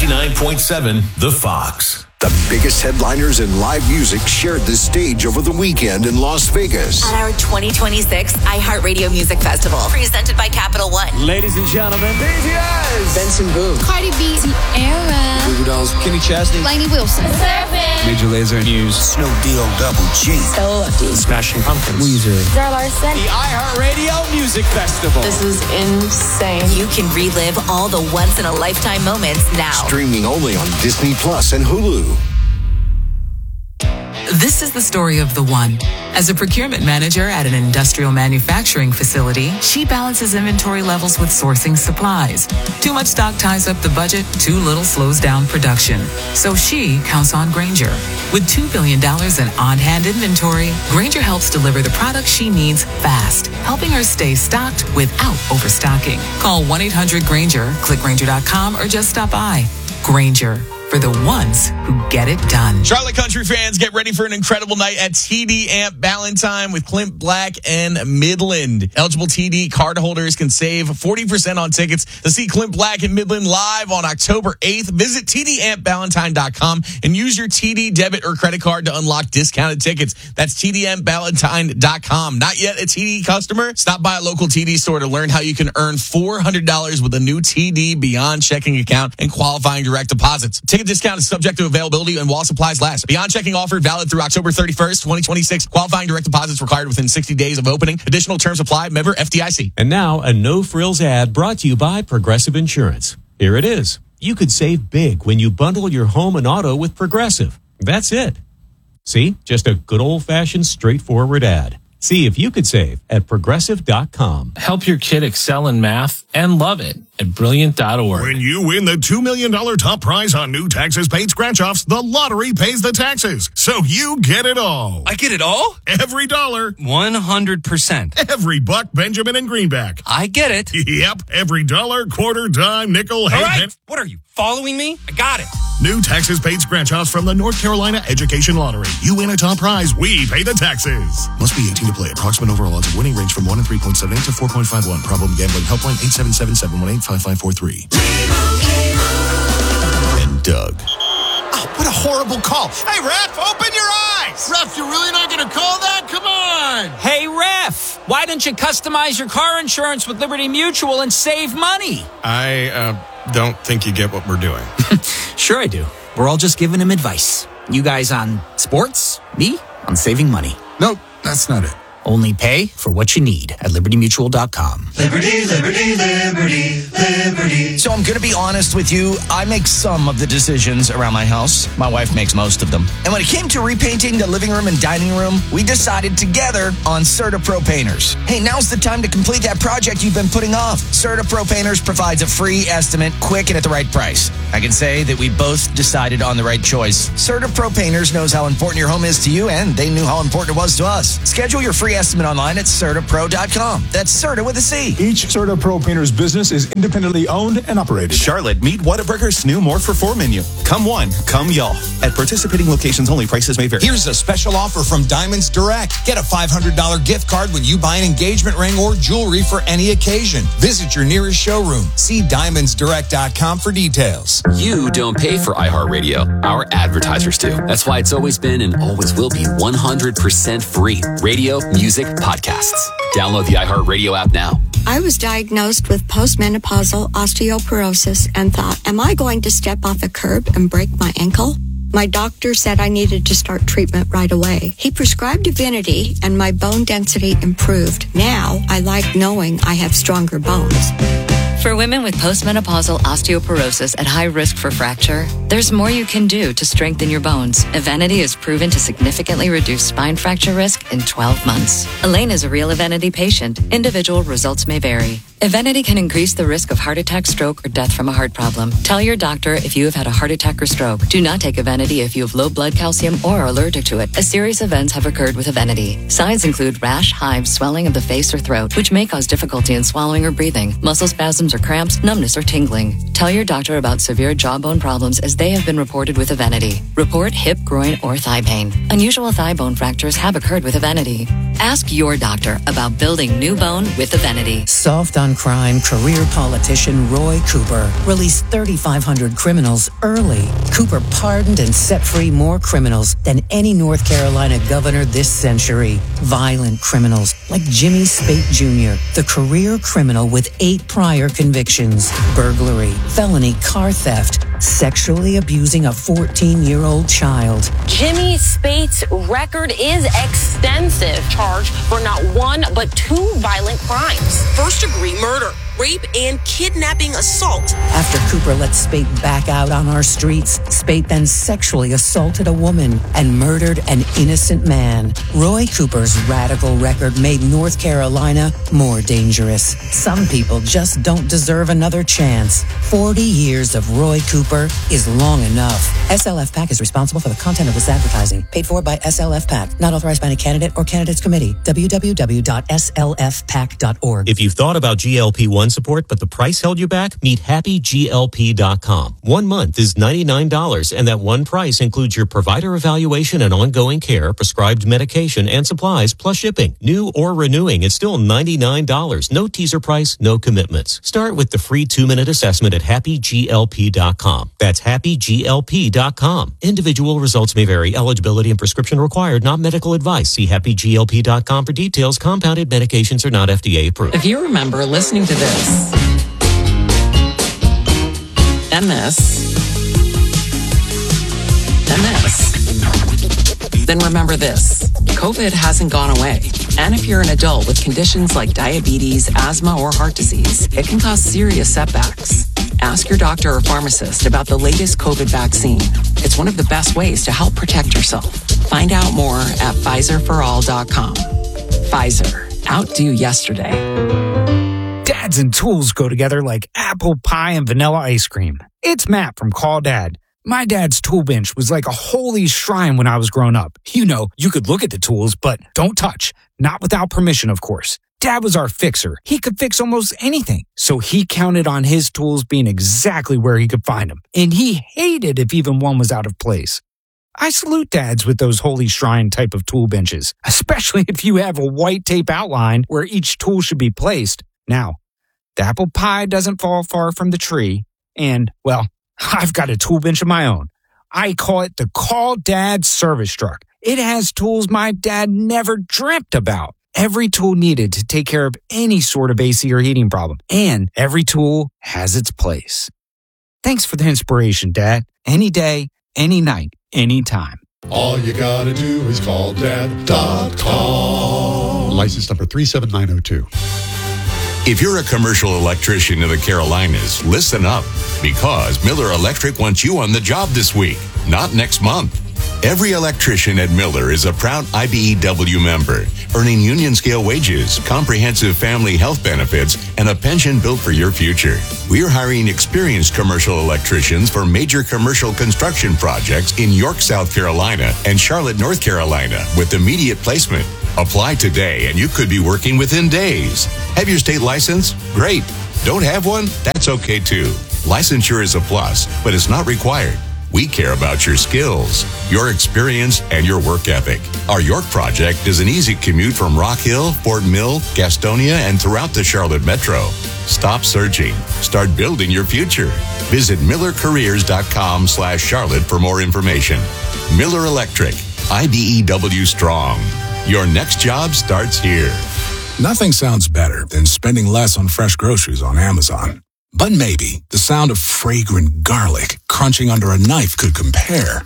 99.7 The Fox. The biggest headliners in live music shared the stage over the weekend in Las Vegas. At our 2026 iHeartRadio Music Festival, presented by Capital One. Ladies and gentlemen, BTS, Benson Boone, Cardi B, Tierra, Goo Goo Dolls, Kenny Chesney, Lainey Wilson, Major Lazer, News, Snoop Deal, Double G, So Smashing Pumpkins, Weezer, Zara Larson. the iHeartRadio Music Festival. This is insane. You can relive all the once-in-a-lifetime moments now. Streaming only on Disney Plus and Hulu. This is the story of the one. As a procurement manager at an industrial manufacturing facility, she balances inventory levels with sourcing supplies. Too much stock ties up the budget, too little slows down production. So she counts on Grainger. With $2 billion in on-hand inventory, Grainger helps deliver the products she needs fast, helping her stay stocked without overstocking. Call 1-800-GRAINGER, click Grainger.com, or just stop by. Grainger, for the ones who get it done. Charlotte country fans, get ready for an incredible night at TD Amp Ballantyne with Clint Black and Midland. Eligible TD card holders can save 40% on tickets to see Clint Black and Midland live on October 8th. Visit tdampballantyne.com and use your TD debit or credit card to unlock discounted tickets. That's tdampballantyne.com. Not yet a TD customer? Stop by a local TD store to learn how you can earn $400 with a new TD Beyond checking account and qualifying direct deposits. Ticket discount is subject to availability and while supplies last. Beyond checking offer valid through October 31st, 2026. Qualifying direct deposits required within 60 days of opening. Additional terms apply. Member FDIC. And now a no-frills ad brought to you by Progressive Insurance. Here it is. You could save big when you bundle your home and auto with Progressive. That's it. See? Just a good old-fashioned straightforward ad. See if you could save at Progressive.com. Help your kid excel in math and love it at Brilliant.org. When you win the $2 million top prize on new taxes paid scratch-offs, the lottery pays the taxes. So you get it all. I get it all? Every dollar. 100%. Every buck, Benjamin and Greenback. I get it. Yep. Every dollar, quarter, dime, nickel, all right. half. What are you, following me? I got it. New taxes paid scratch-offs from the North Carolina Education Lottery. You win a top prize, we pay the taxes. Must be 18 to play. Approximate overall odds of winning range from 1 in 3.78 to 4.51. Problem gambling. Helpline 877-718-5543. And Doug. Oh, what a horrible call. Hey, ref, open your eyes. Ref, you're really not going to call that? Come on. Hey, ref, why don't you customize your car insurance with Liberty Mutual and save money? I don't think you get what we're doing. Sure I do. We're all just giving him advice. You guys on sports, me on saving money. Nope, that's not it. Only pay for what you need at libertymutual.com. Liberty, liberty, liberty, liberty. So I'm going to be honest with you. I make some of the decisions around my house. My wife makes most of them. And when it came to repainting the living room and dining room, we decided together on Serta Pro Painters. Hey, now's the time to complete that project you've been putting off. Serta Pro Painters provides a free estimate, quick and at the right price. I can say that we both decided on the right choice. Serta Pro Painters knows how important your home is to you, and they knew how important it was to us. Schedule your free estimate online at CertaPro.com. That's Serta with a C. Each Serta Pro Painters business is independently owned and operated. Charlotte, meet Whataburger's new More for 4 menu. Come one, come y'all. At participating locations only, prices may vary. Here's a special offer from Diamonds Direct. Get a $500 gift card when you buy an engagement ring or jewelry for any occasion. Visit your nearest showroom. See DiamondsDirect.com for details. You don't pay for iHeartRadio. Our advertisers do. That's why it's always been and always will be 100% free. Radio, music, podcasts. Download the iHeartRadio app now. I was diagnosed with postmenopausal osteoporosis and thought, am I going to step off a curb and break my ankle? My doctor said I needed to start treatment right away. He prescribed Divinity and my bone density improved. Now I like knowing I have stronger bones. For women with postmenopausal osteoporosis at high risk for fracture, there's more you can do to strengthen your bones. Evenity is proven to significantly reduce spine fracture risk in 12 months. Elaine is a real Evenity patient. Individual results may vary. Evenity can increase the risk of heart attack, stroke, or death from a heart problem. Tell your doctor if you have had a heart attack or stroke. Do not take Evenity if you have low blood calcium or are allergic to it. A serious events have occurred with Evenity. Signs include rash, hives, swelling of the face or throat, which may cause difficulty in swallowing or breathing, muscle spasms or cramps, numbness or tingling. Tell your doctor about severe jawbone problems as they have been reported with Evenity. Report hip, groin, or thigh pain. Unusual thigh bone fractures have occurred with Evenity. Ask your doctor about building new bone with Evenity. Soft on crime career politician Roy Cooper released 3,500 criminals early. Cooper pardoned and set free more criminals than any North Carolina governor this century. Violent criminals like Jimmy Spate Jr., the career criminal with 8 prior convictions: burglary, felony car theft, sexually abusing a 14-year-old child. Jimmy Spate's record is extensive, charged for not one but 2 violent crimes: first-degree murder, rape, and kidnapping assault. After Cooper let Spate back out on our streets, Spate then sexually assaulted a woman and murdered an innocent man. Roy Cooper's radical record made North Carolina more dangerous. Some people just don't deserve another chance. 40 years of Roy Cooper is long enough. SLF PAC is responsible for the content of this advertising. Paid for by SLF PAC. Not authorized by any candidate or candidates committee. www.slfpac.org. If you've thought about GLP-1 support, but the price held you back, meet HappyGLP.com. 1 month is $99, and that one price includes your provider evaluation and ongoing care, prescribed medication, and supplies, plus shipping. New or renewing, it's still $99. No teaser price, no commitments. Start with the free 2-minute assessment at HappyGLP.com. That's HappyGLP.com. Individual results may vary. Eligibility and prescription required, not medical advice. See HappyGLP.com for details. Compounded medications are not FDA approved. If you remember listening to this, and this, and this, then remember this. COVID hasn't gone away. And if you're an adult with conditions like diabetes, asthma, or heart disease, it can cause serious setbacks. Ask your doctor or pharmacist about the latest COVID vaccine. It's one of the best ways to help protect yourself. Find out more at PfizerForAll.com. Pfizer. Outdo yesterday. Dads and tools go together like apple pie and vanilla ice cream. It's Matt from Call Dad. My dad's tool bench was like a holy shrine when I was growing up. You know, you could look at the tools, but don't touch. Not without permission, of course. Dad was our fixer. He could fix almost anything. So he counted on his tools being exactly where he could find them. And he hated if even one was out of place. I salute dads with those holy shrine type of tool benches, especially if you have a white tape outline where each tool should be placed. Now, the apple pie doesn't fall far from the tree, and, well, I've got a tool bench of my own. I call it the Call Dad Service Truck. It has tools my dad never dreamt about. Every tool needed to take care of any sort of AC or heating problem, and every tool has its place. Thanks for the inspiration, Dad. Any day, any night, anytime. All you gotta do is call dad.com. License number 37902. If you're a commercial electrician in the Carolinas, listen up, because Miller Electric wants you on the job this week, not next month. Every electrician at Miller is a proud IBEW member, earning union scale wages, comprehensive family health benefits, and a pension built for your future. We're hiring experienced commercial electricians for major commercial construction projects in York, South Carolina, and Charlotte, North Carolina, with immediate placement. Apply today and you could be working within days. Have your state license? Great. Don't have one? That's okay too. Licensure is a plus, but it's not required. We care about your skills, your experience, and your work ethic. Our York project is an easy commute from Rock Hill, Fort Mill, Gastonia, and throughout the Charlotte Metro. Stop searching. Start building your future. Visit MillerCareers.com/Charlotte for more information. Miller Electric, IBEW Strong. Your next job starts here. Nothing sounds better than spending less on fresh groceries on Amazon. But maybe the sound of fragrant garlic crunching under a knife could compare.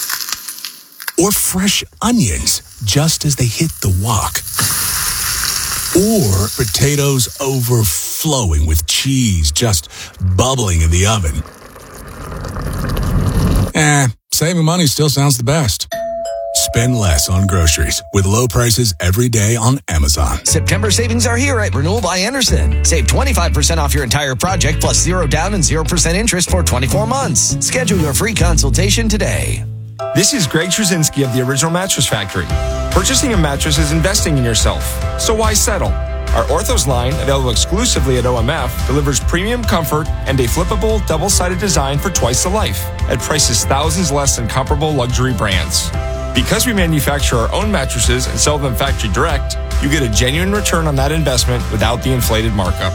Or fresh onions just as they hit the wok. Or potatoes overflowing with cheese just bubbling in the oven. Saving money still sounds the best. Spend less on groceries with low prices every day on Amazon. September savings are here at Renewal by Anderson. Save 25% off your entire project plus 0 down and 0% interest for 24 months. Schedule your free consultation today. This is Greg Trzynski of the Original Mattress Factory. Purchasing a mattress is investing in yourself, so why settle? Our Orthos line, available exclusively at OMF, delivers premium comfort and a flippable, double-sided design for twice the life at prices thousands less than comparable luxury brands. Because we manufacture our own mattresses and sell them factory direct, you get a genuine return on that investment without the inflated markup.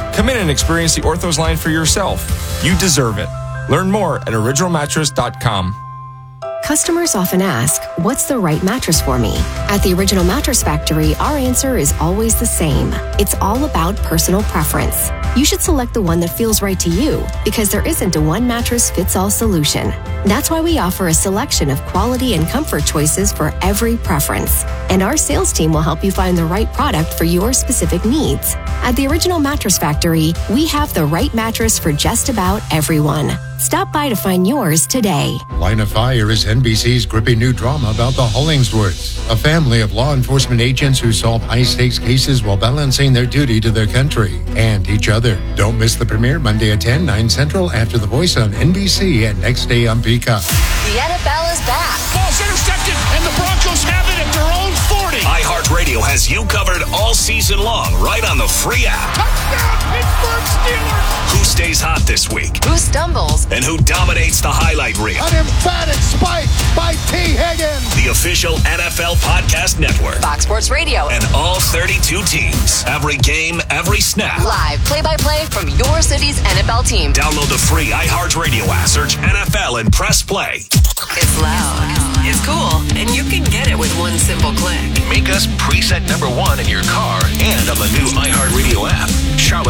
Come in and experience the Orthos line for yourself. You deserve it. Learn more at originalmattress.com. Customers often ask, what's the right mattress for me? At the Original Mattress Factory, our answer is always the same. It's all about personal preference. You should select the one that feels right to you because there isn't a one mattress fits all solution. That's why we offer a selection of quality and comfort choices for every preference. And our sales team will help you find the right product for your specific needs. At the Original Mattress Factory, we have the right mattress for just about everyone. Stop by to find yours today. Line of Fire is NBC's gripping new drama about the Hollingsworths, a family of law enforcement agents who solve high-stakes cases while balancing their duty to their country and each other. Don't miss the premiere Monday at 10, 9 Central after The Voice on NBC and next day on Peacock. The NFL is back. Ball's intercepted, and the Broncos have it at their own 40. iHeartRadio has you covered all season long, right on the free app. Touchdown, Pittsburgh Steelers! Who stays hot this week? Who stumbles? And who dominates the highlight reel? An emphatic spike by T. Higgins. The official NFL podcast network. Fox Sports Radio. And all 32 teams. Every game, every snap. Live play-by-play from your city's NFL team. Download the free iHeartRadio app. Search NFL and press play. It's loud. It's cool. And you can get it with one simple click. Make us preset number 1 in your car and on the new iHeartRadio app. Charlotte